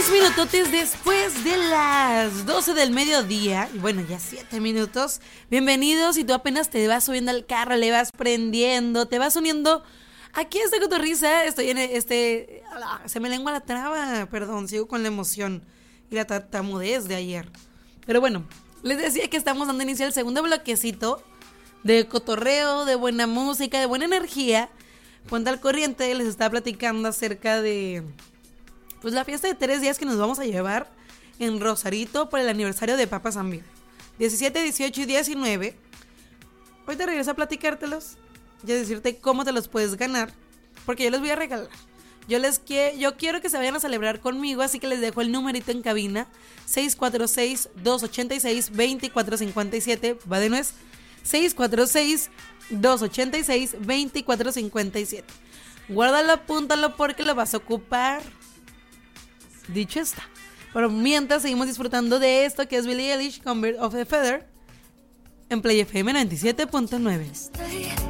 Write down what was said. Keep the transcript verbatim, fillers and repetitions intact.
Seis minutotes después de las doce del mediodía. Y bueno, ya siete minutos. Bienvenidos. Si tú apenas te vas subiendo al carro, le vas prendiendo, te vas uniendo aquí a esta cotorriza. Estoy en este... Se me lengua la traba. Perdón, sigo con la emoción y la tartamudez de ayer. Pero bueno, les decía que estamos dando inicio al segundo bloquecito de cotorreo, de buena música, de buena energía. Ponte al corriente, les estaba platicando acerca de... pues la fiesta de tres días que nos vamos a llevar en Rosarito por el aniversario de Papa Zambir. diecisiete, dieciocho y diecinueve. Hoy te regreso a platicártelos y a decirte cómo te los puedes ganar, porque yo les voy a regalar. Yo les quiero, yo quiero que se vayan a celebrar conmigo, así que les dejo el numerito en cabina: seis cuatro seis, dos ocho seis, dos cuatro cinco siete. Va de nuez: seis cuatro seis, dos ocho seis, dos cuatro cinco siete. Guárdalo, apúntalo porque lo vas a ocupar. Dicho está. Pero mientras seguimos disfrutando de esto que es Billie Eilish con Bird of a Feather en Play F M noventa y siete punto nueve.